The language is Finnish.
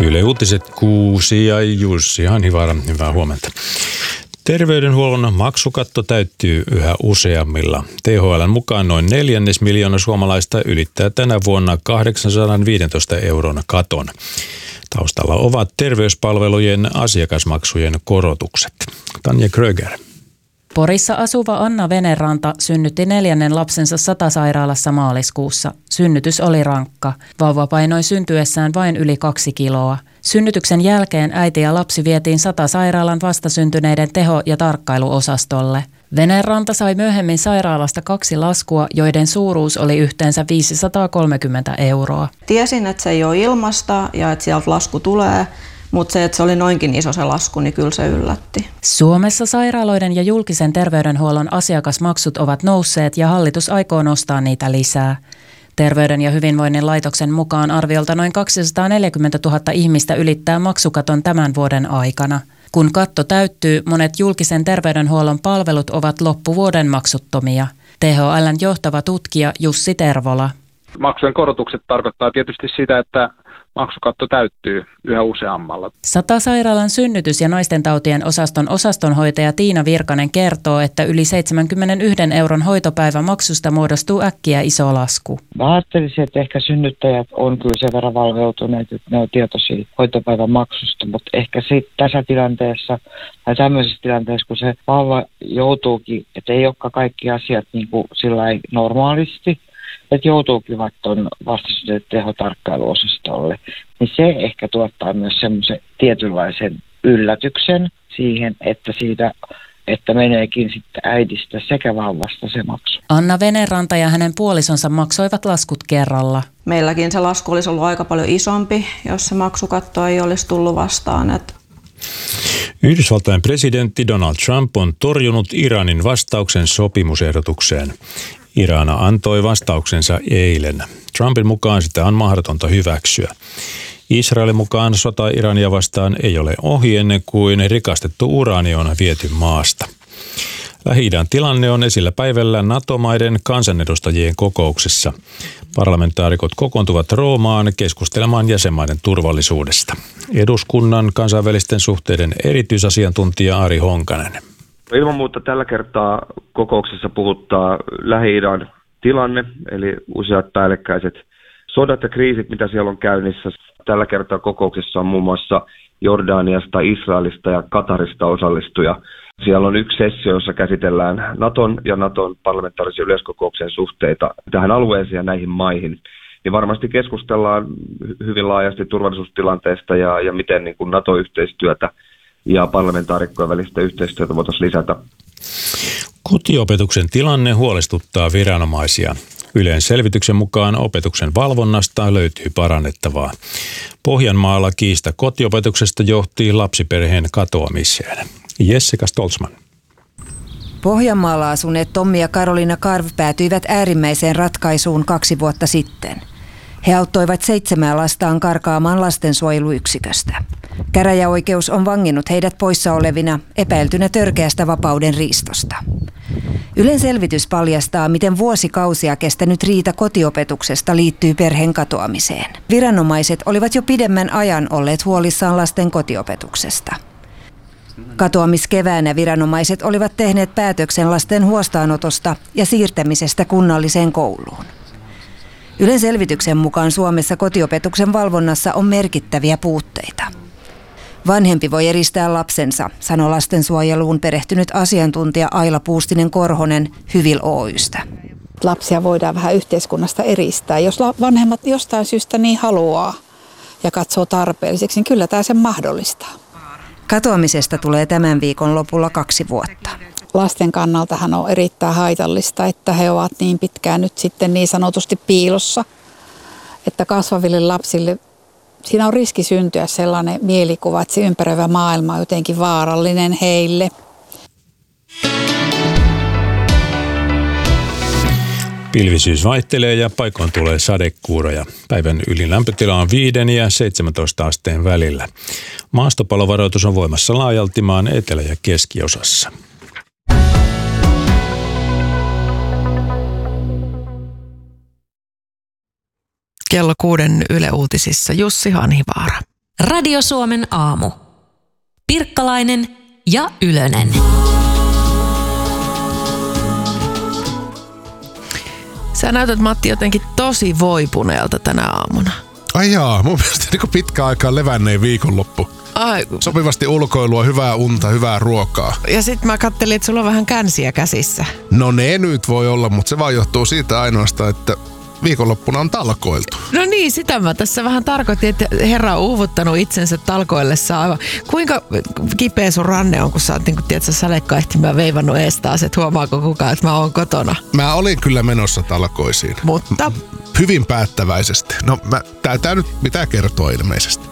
Yle Uutiset 6 ja Jussi Hanhivaara, hyvää huomenta. Terveydenhuollon maksukatto täyttyy yhä useammilla. THL:n mukaan noin 250 000 suomalaista ylittää tänä vuonna 815 euron katon. Taustalla ovat terveyspalvelujen asiakasmaksujen korotukset. Tanja Kröger. Porissa asuva Anna Veneranta synnytti 4. lapsensa Satasairaalassa maaliskuussa. Synnytys oli rankka. Vauva painoi syntyessään vain yli 2 kiloa. Synnytyksen jälkeen äiti ja lapsi vietiin Satasairaalan vastasyntyneiden teho- ja tarkkailuosastolle. Veneranta sai myöhemmin sairaalasta 2 laskua, joiden suuruus oli yhteensä 530 euroa. Tiesin, että se ei ole ilmasta ja että sieltä lasku tulee. Mutta se, että se oli noinkin iso se lasku, niin kyllä se yllätti. Suomessa sairaaloiden ja julkisen terveydenhuollon asiakasmaksut ovat nousseet ja hallitus aikoo nostaa niitä lisää. Terveyden ja hyvinvoinnin laitoksen mukaan arviolta noin 240 000 ihmistä ylittää maksukaton tämän vuoden aikana. Kun katto täyttyy, monet julkisen terveydenhuollon palvelut ovat loppuvuoden maksuttomia. THL:n johtava tutkija Jussi Tervola. Maksujen korotukset tarkoittaa tietysti sitä, että maksukatto täyttyy yhä useammalla. Satasairaalan synnytys- ja naistentautien osaston osastonhoitaja Tiina Virkanen kertoo, että yli 71 euron hoitopäivän maksusta muodostuu äkkiä iso lasku. Mä ajattelisin, että ehkä synnyttäjät on kyllä sen verran valveutuneet, että ne on tietoisia hoitopäivän maksusta, mutta ehkä sitten tässä tilanteessa tai tämmöisessä tilanteessa, kun se vauva joutuukin, että ei olekaan kaikki asiat niin kuin sillain normaalisti, että joutuukin vaikka tuon vastasyntyneiden tehotarkkailuosastolle, niin se ehkä tuottaa myös semmoisen tietynlaisen yllätyksen siihen, että meneekin sitten äidistä sekä vauvasta se maksu. Anna Veneranta ja hänen puolisonsa maksoivat laskut kerralla. Meilläkin se lasku olisi ollut aika paljon isompi, jos se maksukatto ei olisi tullut vastaan. Yhdysvaltain presidentti Donald Trump on torjunut Iranin vastauksen sopimusehdotukseen. Iran antoi vastauksensa eilen. Trumpin mukaan sitä on mahdotonta hyväksyä. Israelin mukaan sota Irania vastaan ei ole ohi ennen kuin rikastettu uraani on viety maasta. Lähi-idän tilanne on esillä päivällä NATO-maiden kansanedustajien kokouksessa. Parlamentaarikot kokoontuvat Roomaan keskustelemaan jäsenmaiden turvallisuudesta. Eduskunnan kansainvälisten suhteiden erityisasiantuntija Ari Honkanen. Ilman muuta tällä kertaa kokouksessa puhuttaa Lähi-idän tilanne, eli useat päällekkäiset sodat ja kriisit, mitä siellä on käynnissä. Tällä kertaa kokouksessa on muun muassa Jordaniasta, Israelista ja Katarista osallistuja. Siellä on yksi sessio, jossa käsitellään Naton ja Naton parlamentaarisen yleiskokouksen suhteita tähän alueeseen ja näihin maihin. Niin varmasti keskustellaan hyvin laajasti turvallisuustilanteesta ja miten niin kuin NATO-yhteistyötä ja parlamentaarikkojen välistä yhteistyötä voitaisiin lisätä. Kotiopetuksen tilanne huolestuttaa viranomaisia. Ylen selvityksen mukaan opetuksen valvonnasta löytyy parannettavaa. Pohjanmaalla kiista kotiopetuksesta johti lapsiperheen katoamiseen. Jessica Stoltzman. Pohjanmaalla asuneet Tommi ja Karolina Karv päätyivät äärimmäiseen ratkaisuun 2 vuotta sitten. He auttoivat 7 lastaan karkaamaan lastensuojeluyksiköstä. Käräjäoikeus on vanginnut heidät poissa olevina epäiltynä törkeästä vapauden riistosta. Ylen selvitys paljastaa, miten vuosikausia kestänyt riita kotiopetuksesta liittyy perheen katoamiseen. Viranomaiset olivat jo pidemmän ajan olleet huolissaan lasten kotiopetuksesta. Katoamiskeväänä viranomaiset olivat tehneet päätöksen lasten huostaanotosta ja siirtämisestä kunnalliseen kouluun. Ylen selvityksen mukaan Suomessa kotiopetuksen valvonnassa on merkittäviä puutteita. Vanhempi voi eristää lapsensa, sanoi lastensuojeluun perehtynyt asiantuntija Aila Puustinen-Korhonen Hyvil Oy:stä. Lapsia voidaan vähän yhteiskunnasta eristää. Jos vanhemmat jostain syystä niin haluaa ja katsoo tarpeelliseksi, niin kyllä tämä sen mahdollistaa. Katoamisesta tulee tämän viikon lopulla 2 vuotta. Lasten kannaltahan on erittäin haitallista, että he ovat niin pitkään nyt sitten niin sanotusti piilossa, että kasvaville lapsille siinä on riski syntyä sellainen mielikuva, että se ympäröivä maailma on jotenkin vaarallinen heille. Pilvisyys vaihtelee ja paikoin tulee sadekuuroja. Päivän ylin lämpötila on 5 ja 17 asteen välillä. Maastopalovaroitus on voimassa laajalti maan etelä- ja keskiosassa. Kello 6 Yle Uutisissa Jussi Hanhivaara. Radio Suomen aamu. Pirkkalainen ja Ylönen. Sä näytät, Matti, jotenkin tosi voipuneelta tänä aamuna. Ai jaa, mun mielestä niin pitkään aikaan levänneen viikonloppu. Ai. Sopivasti ulkoilua, hyvää unta, hyvää ruokaa. Ja sit mä kattelin, että sulla on vähän känsiä käsissä. No ne nyt voi olla, mutta se vaan johtuu siitä ainoastaan, että viikonloppuna on talkoiltu. No niin, sitä mä tässä vähän tarkoitin, että herra on uuvuttanut itsensä talkoillessa aivan. Kuinka kipeä sun ranne on, kun sä oot tiedätkö, sälekkaihtimään veivannut ees taas, että huomaako kukaan, että mä oon kotona? Mä olin kyllä menossa talkoisiin. Mutta? Hyvin päättäväisesti. No tää nyt pitää kertoa ilmeisesti.